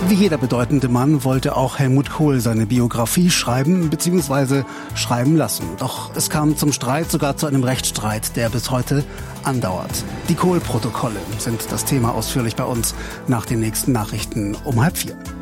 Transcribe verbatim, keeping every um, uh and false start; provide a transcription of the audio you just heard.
Wie jeder bedeutende Mann wollte auch Helmut Kohl seine Biografie schreiben bzw. schreiben lassen. Doch es kam zum Streit, sogar zu einem Rechtsstreit, der bis heute andauert. Die Kohl-Protokolle sind das Thema ausführlich bei uns nach den nächsten Nachrichten um halb vier.